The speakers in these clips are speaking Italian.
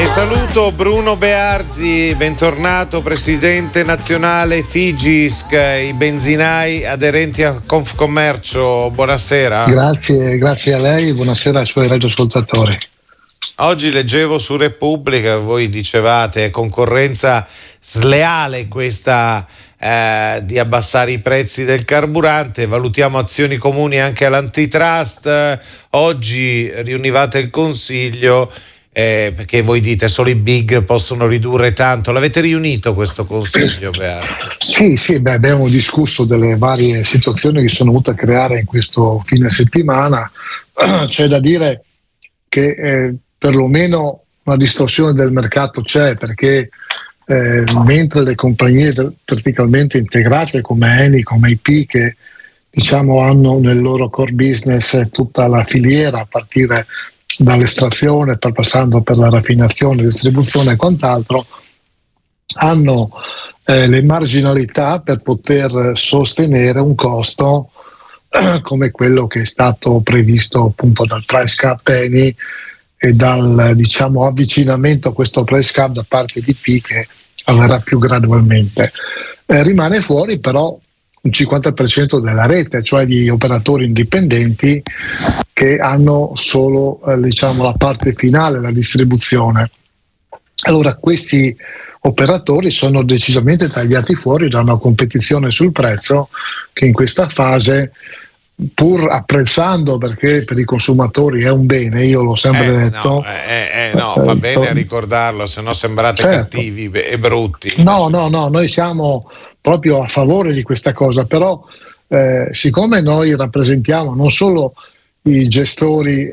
E saluto Bruno Bearzi, bentornato, presidente nazionale Figisc, i benzinai aderenti a Confcommercio. Buonasera. Grazie a lei, buonasera ai suoi radioascoltatori. Oggi leggevo su Repubblica, voi dicevate concorrenza sleale questa di abbassare i prezzi del carburante, valutiamo azioni comuni anche all'antitrust. Oggi riunivate il Consiglio perché voi dite solo i big possono ridurre tanto. L'avete riunito questo Consiglio, Bearzi? Sì, abbiamo discusso delle varie situazioni che sono venute a creare in questo fine settimana. C'è da dire che perlomeno una distorsione del mercato c'è, perché mentre le compagnie verticalmente integrate come Eni, come IP, che diciamo hanno nel loro core business tutta la filiera a partire dall'estrazione per passando per la raffinazione, distribuzione e quant'altro, hanno le marginalità per poter sostenere un costo come quello che è stato previsto appunto dal price cap Eni e dal avvicinamento a questo price cap da parte di P, che avverrà più gradualmente. Rimane fuori però un 50% della rete, cioè di operatori indipendenti che hanno solo la parte finale, la distribuzione. Allora questi operatori sono decisamente tagliati fuori da una competizione sul prezzo che in questa fase, pur apprezzando, perché per i consumatori è un bene, io l'ho sempre detto. Fa bene a ricordarlo, se no sembrate cattivi e brutti. No, noi siamo proprio a favore di questa cosa, però siccome noi rappresentiamo non solo i gestori,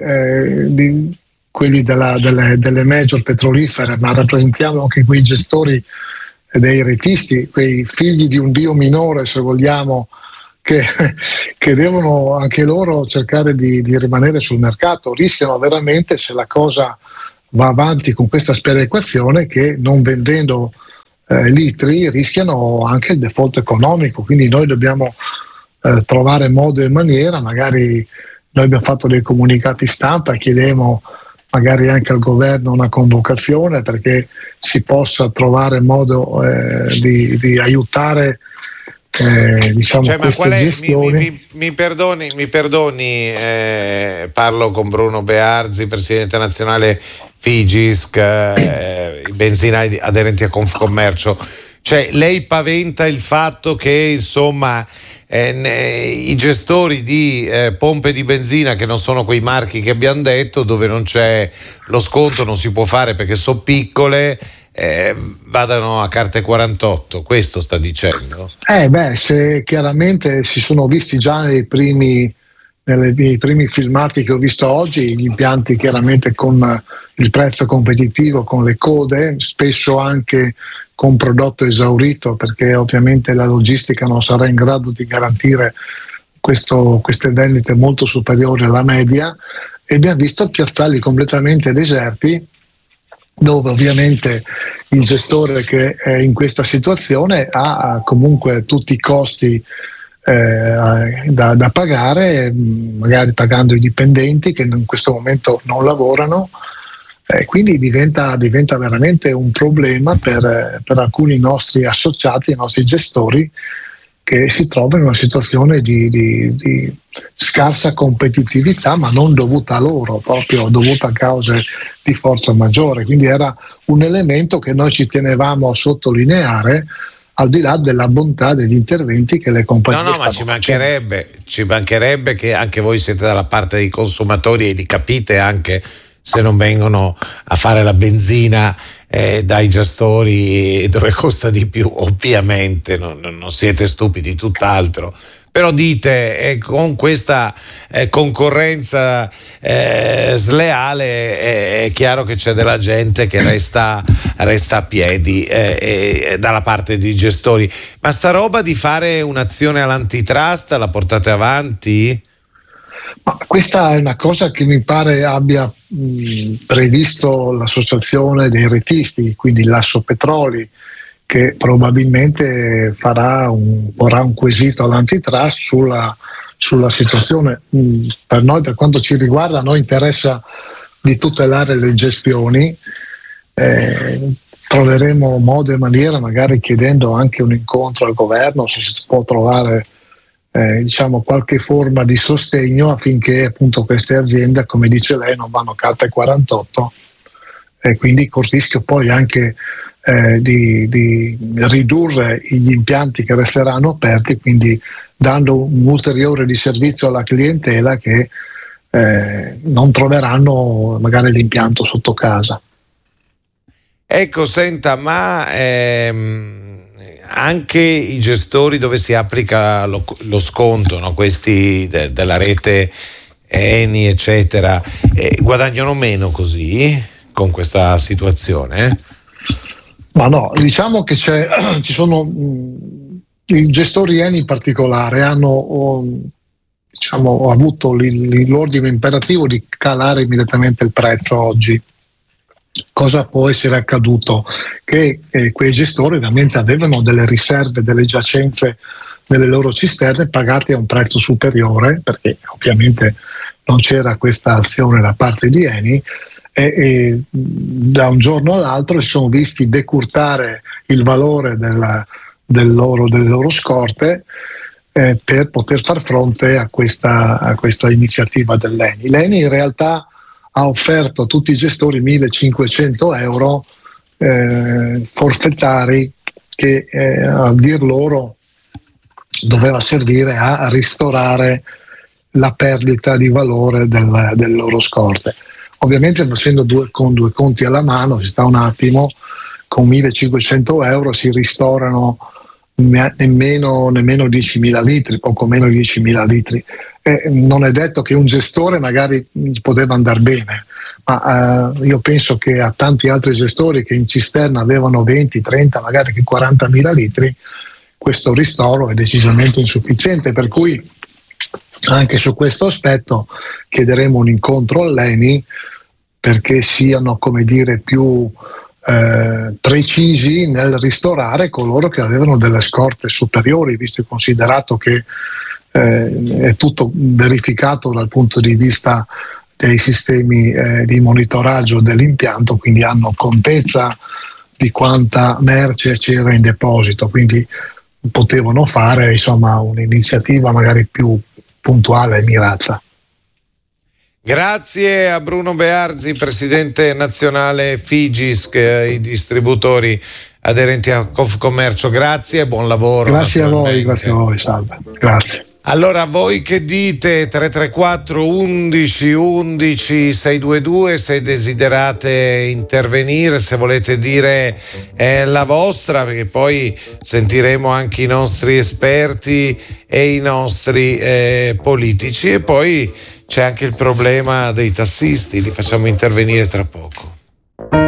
quelli delle major petrolifere, ma rappresentiamo anche quei gestori dei retisti, quei figli di un dio minore, se vogliamo, che devono anche loro cercare di rimanere sul mercato. Rischiano veramente, se la cosa va avanti con questa sperequazione, che non vendendo litri rischiano anche il default economico. Quindi noi dobbiamo trovare modo e maniera. Magari noi abbiamo fatto dei comunicati stampa, chiedemo magari anche al governo una convocazione perché si possa trovare modo di aiutare queste gestioni. Mi perdoni, parlo con Bruno Bearzi, presidente nazionale Figisc, i benzinai aderenti a Confcommercio. Cioè, lei paventa il fatto che insomma i gestori di pompe di benzina, che non sono quei marchi che abbiamo detto, dove non c'è lo sconto, non si può fare perché sono piccole, vadano a carte 48, questo sta dicendo? Se chiaramente si sono visti già nei primi filmati che ho visto oggi, gli impianti chiaramente con il prezzo competitivo, con le code, spesso anche con prodotto esaurito, perché ovviamente la logistica non sarà in grado di garantire queste vendite molto superiori alla media, e abbiamo visto piazzali completamente deserti, dove ovviamente il gestore che è in questa situazione ha comunque tutti i costi da pagare, magari pagando i dipendenti che in questo momento non lavorano, quindi diventa veramente un problema per alcuni nostri associati, i nostri gestori, che si trovano in una situazione di scarsa competitività, ma non dovuta a loro, proprio dovuta a cause di forza maggiore. Quindi era un elemento che noi ci tenevamo a sottolineare, al di là della bontà degli interventi che le compagnie stanno facendo. Ci mancherebbe che anche voi siete dalla parte dei consumatori e li capite anche se non vengono a fare la benzina dai gestori dove costa di più. Ovviamente non siete stupidi, tutt'altro. Però dite, con questa concorrenza sleale è chiaro che c'è della gente che resta a piedi dalla parte dei gestori. Ma sta roba di fare un'azione all'antitrust la portate avanti? Ma questa è una cosa che mi pare abbia previsto l'associazione dei retisti, quindi l'Assopetroli, che probabilmente porrà un quesito all'antitrust sulla situazione. Per noi, per quanto ci riguarda, a noi interessa di tutelare le gestioni, troveremo modo e maniera, magari chiedendo anche un incontro al governo, se si può trovare qualche forma di sostegno affinché appunto queste aziende, come dice lei, non vanno carta 48, e quindi col rischio poi anche di ridurre gli impianti che resteranno aperti, quindi dando un ulteriore di servizio alla clientela che non troveranno magari l'impianto sotto casa. Ecco, senta, ma anche i gestori dove si applica lo sconto, no? Questi della rete Eni, eccetera, guadagnano meno così con questa situazione? Ma no, diciamo che ci sono i gestori Eni in particolare hanno avuto l'ordine imperativo di calare immediatamente il prezzo oggi. Cosa può essere accaduto? Che quei gestori ovviamente avevano delle riserve, delle giacenze nelle loro cisterne pagate a un prezzo superiore, perché ovviamente non c'era questa azione da parte di Eni, e da un giorno all'altro si sono visti decurtare il valore delle loro scorte per poter far fronte a questa iniziativa dell'Eni. L'Eni in realtà ha offerto a tutti i gestori 1.500 euro forfettari che a dir loro doveva servire a ristorare la perdita di valore delle loro scorte. Ovviamente facendo con due conti alla mano, si sta un attimo, con 1.500 euro si ristorano nemmeno 10.000 litri, poco meno di 10.000 litri. Non è detto che un gestore magari poteva andare bene, ma io penso che a tanti altri gestori che in cisterna avevano 20, 30, magari che 40.000 litri, questo ristoro è decisamente insufficiente, per cui anche su questo aspetto chiederemo un incontro all'Eni perché siano, come dire, più precisi nel ristorare coloro che avevano delle scorte superiori, visto e considerato che è tutto verificato dal punto di vista dei sistemi di monitoraggio dell'impianto, quindi hanno contezza di quanta merce c'era in deposito, quindi potevano fare un'iniziativa magari più puntuale e mirata. Grazie a Bruno Bearzi, presidente nazionale Figisc, i distributori aderenti a Confcommercio. Grazie e buon lavoro. Grazie a voi, salve. Grazie. Allora, voi che dite? 334 11 11 622 se desiderate intervenire, se volete dire la vostra, perché poi sentiremo anche i nostri esperti e i nostri politici, e poi c'è anche il problema dei tassisti, li facciamo intervenire tra poco.